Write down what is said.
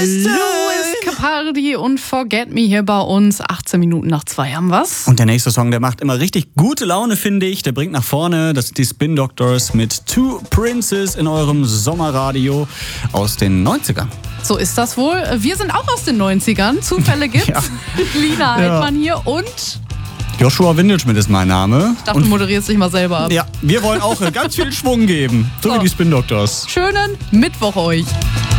Louis Capaldi und Forget Me hier bei uns. 18 Minuten nach 2 haben wir's. Und der nächste Song, der macht immer richtig gute Laune, finde ich. Der bringt nach vorne. Das sind die Spin Doctors mit Two Princes in eurem Sommerradio aus den 90ern. So ist das wohl. Wir sind auch aus den 90ern. Zufälle gibt's. Ja. Lina Heidmann hier und Joshua Windelschmidt ist mein Name. Ich dachte, du moderierst dich mal selber ab. Ja, wir wollen auch ganz viel Schwung geben. So wie die Spin Doctors. Schönen Mittwoch euch.